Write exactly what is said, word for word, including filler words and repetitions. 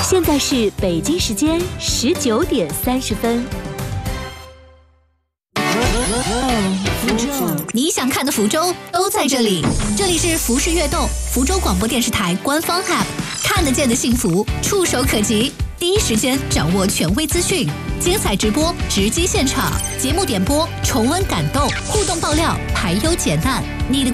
现在是北京时间十九点三十分。 你想看的福州都在这里，这里是福氏悦动福州广播电视台官方 App， 看得见的幸福，触手可及，第一时间掌握权威资讯，精彩直播，直击现场，节目点播，重温感动，互动爆料，排忧解难，你的